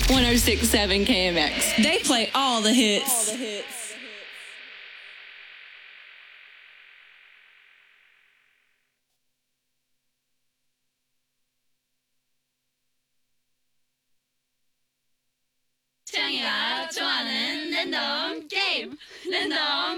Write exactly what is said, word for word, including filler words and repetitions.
one oh six point seven K M X. They play all the hits. All the hits. 창이가 좋아하는 랜덤 게임 랜덤